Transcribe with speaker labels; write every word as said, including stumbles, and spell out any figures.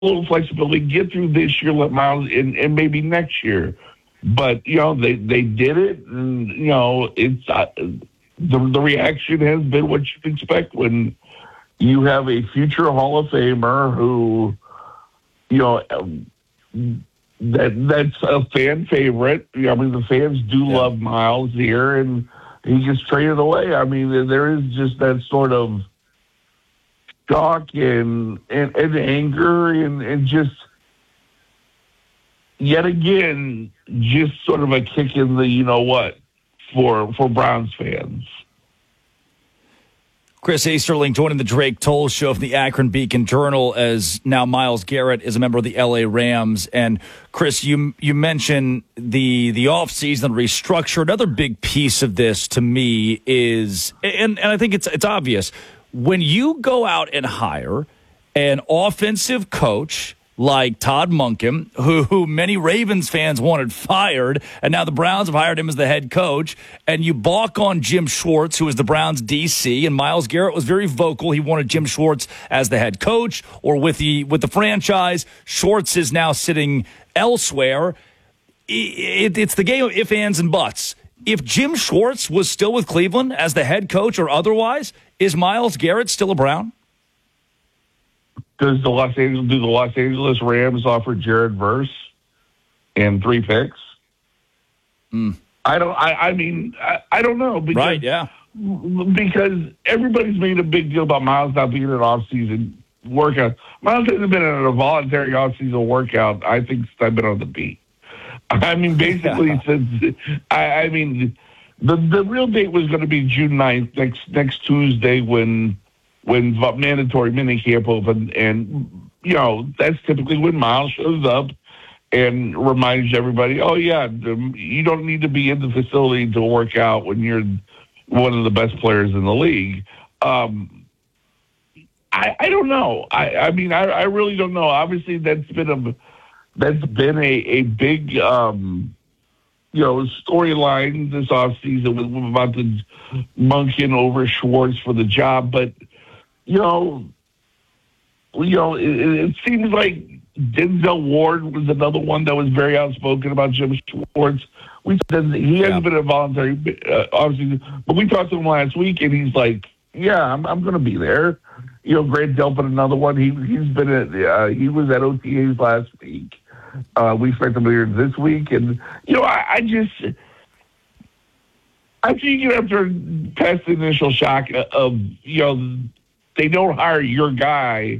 Speaker 1: little flexibility, get through this year, let Miles, and, and maybe next year. But, you know, they, they did it, and, you know, it's uh, the, the reaction has been what you'd expect when you have a future Hall of Famer who, you know, um, that that's a fan favorite. I mean, the fans do
Speaker 2: yeah.
Speaker 1: love Miles here, and he gets traded away. I mean, there is just that sort of shock and, and, and anger and, and just, yet again, just sort of a kick in the, you know what, for for Browns fans.
Speaker 2: Chris Easterling joining the Drake Toll Show from the Akron Beacon Journal, as now Myles Garrett is a member of the L A Rams. And Chris, you you mentioned the the offseason restructure. Another big piece of this to me is, and, and I think it's it's obvious, when you go out and hire an offensive coach like Todd Monken, who, who many Ravens fans wanted fired, and now the Browns have hired him as the head coach, and you balk on Jim Schwartz, who is the Browns' D C, and Myles Garrett was very vocal. He wanted Jim Schwartz as the head coach or with the with the franchise. Schwartz is now sitting elsewhere. It, it's the game of ifs, ands, and buts. If Jim Schwartz was still with Cleveland as the head coach or otherwise, is Myles Garrett still a Brown?
Speaker 1: Does the Los Angeles do the Los Angeles Rams offer Jared Verse and three picks?
Speaker 2: Mm.
Speaker 1: I don't. I, I mean, I, I don't know. Because,
Speaker 2: right? Yeah.
Speaker 1: Because everybody's made a big deal about Myles not being in an off-season workout. Myles hasn't been in a voluntary off-season workout, I think, since I've been on the beat. I mean, basically, yeah. since I, I mean, the the real date was going to be June ninth, next next Tuesday, when. when mandatory minicamp opened, and, you know, that's typically when Myles shows up and reminds everybody, oh, yeah, you don't need to be in the facility to work out when you're one of the best players in the league. Um, I, I don't know. I, I mean, I, I really don't know. Obviously, that's been a that's been a, a big, um, you know, storyline this offseason with about the Monken over Schwartz for the job, but You know, you know, it, it seems like Denzel Ward was another one that was very outspoken about Jim Schwartz. We said he hasn't yeah. been a voluntary, uh, obviously, but we talked to him last week, and he's like, "Yeah, I'm, I'm going to be there." You know, Grant Delpit, another one. He he's been at, uh, he was at O T As last week. Uh, we expect him here this week, and you know, I, I just. I think you have to pass the initial shock of, you know, they don't hire your guy